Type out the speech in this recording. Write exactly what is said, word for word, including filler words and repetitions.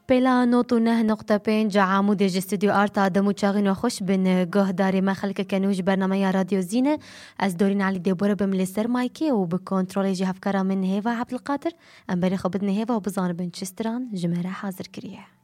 بلا نوت و نه نقطه پنج عمود استودیو آرت آدم و چاقین و خوش بن گاه داری ما خلق کنوش برنامه یا رادیو زینه از دورین علی دیبوره بملسر مایکی و بکنترول جهفکارا من هیوا عبدالقادر ام بری خبدن هیوا و بزان بن چستران جمره حاضر کریه.